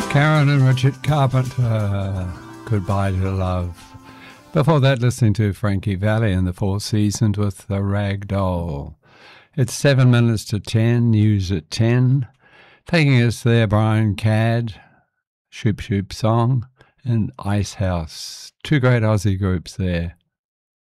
Karen and Richard Carpenter, Goodbye to Love. Before that, listening to Frankie Valli and the Four Seasons with The Rag Doll. It's 7 minutes to 10, news at 10. Taking us there, Brian Cadd, Shoop Shoop Song, and Icehouse. Two great Aussie groups there.